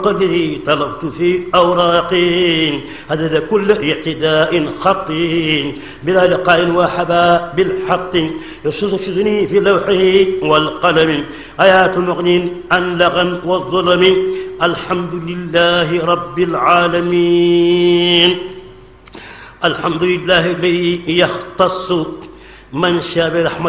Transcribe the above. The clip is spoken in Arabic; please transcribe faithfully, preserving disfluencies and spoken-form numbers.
وقدري طلبت في أوراقي عدد كل اعتداء خطي بلا لقاء وحبا بالحق يسوسني في لوحه والقلم آيات مغنٍ عن لغم والظلم الحمد لله رب العالمين. الحمد لله الذي يختص من شاء برحمته